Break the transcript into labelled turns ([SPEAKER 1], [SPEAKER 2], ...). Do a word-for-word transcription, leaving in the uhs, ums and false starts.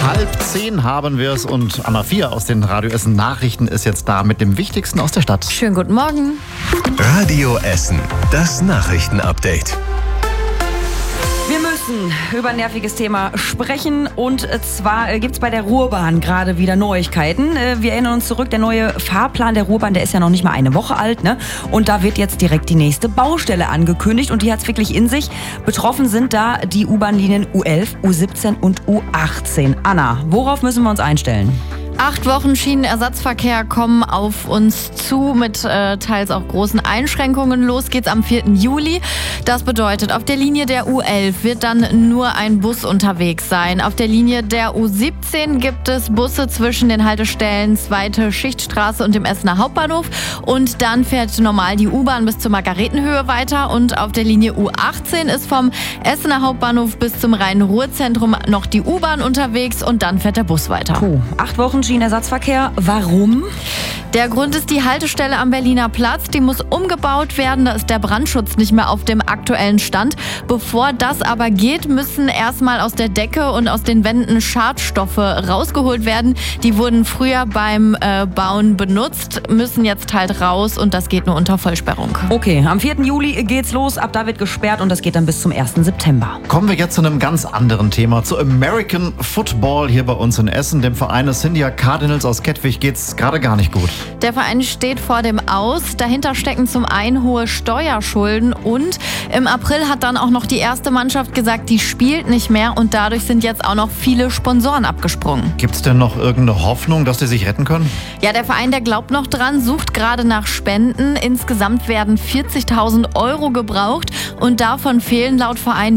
[SPEAKER 1] Halb zehn haben wir es und Anna vier aus den Radio Essen Nachrichten ist jetzt da mit dem Wichtigsten aus der Stadt.
[SPEAKER 2] Schönen guten Morgen.
[SPEAKER 3] Radio Essen, das Nachrichtenupdate.
[SPEAKER 4] Wir müssen über ein nerviges Thema sprechen und zwar gibt es bei der Ruhrbahn gerade wieder Neuigkeiten. Wir erinnern uns zurück, der neue Fahrplan der Ruhrbahn, der ist ja noch nicht mal eine Woche alt, ne? Und da wird jetzt direkt die nächste Baustelle angekündigt und die hat es wirklich in sich. Betroffen sind da die U-Bahn-Linien U elf, U siebzehn und U achtzehn. Anna, worauf müssen wir uns einstellen?
[SPEAKER 2] Acht Wochen Schienenersatzverkehr kommen auf uns zu mit äh, teils auch großen Einschränkungen. Los geht's am vierten Juli. Das bedeutet, auf der Linie der U elf wird dann nur ein Bus unterwegs sein. Auf der Linie der U siebzehn gibt es Busse zwischen den Haltestellen Zweite Schichtstraße und dem Essener Hauptbahnhof. Und dann fährt normal die U-Bahn bis zur Margaretenhöhe weiter. Und auf der Linie U achtzehn ist vom Essener Hauptbahnhof bis zum Rhein-Ruhr-Zentrum noch die U-Bahn unterwegs und dann fährt der Bus weiter.
[SPEAKER 4] Puh, acht Wochen Schienenersatzverkehr. Warum?
[SPEAKER 2] Der Grund ist die Haltestelle am Berliner Platz. Die muss umgebaut werden. Da ist der Brandschutz nicht mehr auf dem aktuellen Stand. Bevor das aber geht, müssen erstmal aus der Decke und aus den Wänden Schadstoffe rausgeholt werden. Die wurden früher beim äh, Bauen benutzt, müssen jetzt halt raus und das geht nur unter Vollsperrung.
[SPEAKER 4] Okay, am vierten Juli geht's los. Ab da wird gesperrt und das geht dann bis zum ersten September.
[SPEAKER 1] Kommen wir jetzt zu einem ganz anderen Thema, zu American Football hier bei uns in Essen. Dem Verein des India Cardinals aus Kettwig geht's gerade gar nicht gut.
[SPEAKER 2] Der Verein steht vor dem Aus. Dahinter stecken zum einen hohe Steuerschulden und im April hat dann auch noch die erste Mannschaft gesagt, die spielt nicht mehr und dadurch sind jetzt auch noch viele Sponsoren abgesprungen.
[SPEAKER 1] Gibt's denn noch irgendeine Hoffnung, dass die sich retten können?
[SPEAKER 2] Ja, der Verein, der glaubt noch dran, sucht gerade nach Spenden. Insgesamt werden vierzigtausend Euro gebraucht und davon fehlen laut Verein